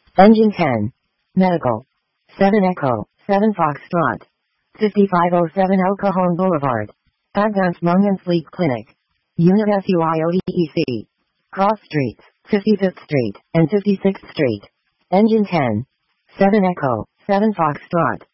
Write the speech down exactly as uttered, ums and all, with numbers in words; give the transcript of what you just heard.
Engine ten. Medical. seven Echo, seven Foxtrot. fifty-five oh seven El Cajon Boulevard. Advanced Lung and Sleep Clinic. Unit S U I O E E C. Cross Streets, fifty-fifth Street, and fifty-sixth Street. Engine ten. seven Echo, seven Foxtrot.